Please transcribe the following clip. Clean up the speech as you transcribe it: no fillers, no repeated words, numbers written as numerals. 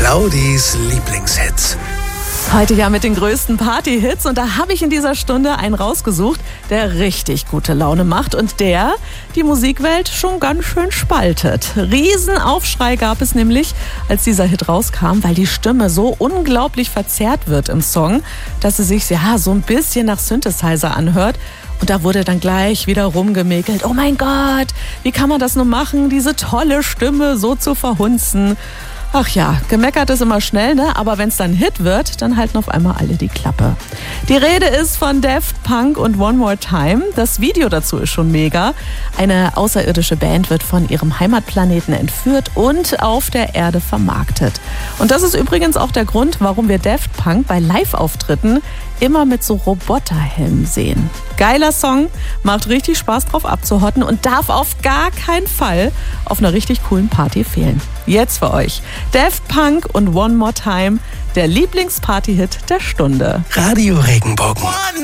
Claudis Lieblingshits. Heute ja mit den größten Party-Hits und da habe ich in dieser Stunde einen rausgesucht, der richtig gute Laune macht und der die Musikwelt schon ganz schön spaltet. Riesenaufschrei gab es nämlich, als dieser Hit rauskam, weil die Stimme so unglaublich verzerrt wird im Song, dass sie sich so ein bisschen nach Synthesizer anhört. Und da wurde dann gleich wieder rumgemäkelt. Oh mein Gott, wie kann man das nur machen, diese tolle Stimme so zu verhunzen? Ach ja, gemeckert ist immer schnell, ne? Aber wenn es dann Hit wird, dann halten auf einmal alle die Klappe. Die Rede ist von Daft Punk und One More Time. Das Video dazu ist schon mega. Eine außerirdische Band wird von ihrem Heimatplaneten entführt und auf der Erde vermarktet. Und das ist übrigens auch der Grund, warum wir Daft Punk bei Live-Auftritten immer mit so Roboterhelmen sehen. Geiler Song, macht richtig Spaß drauf abzuhotten und darf auf gar keinen Fall auf einer richtig coolen Party fehlen. Jetzt für euch Daft Punk und One More Time, der Lieblingsparty-Hit der Stunde. Radio Regenbogen.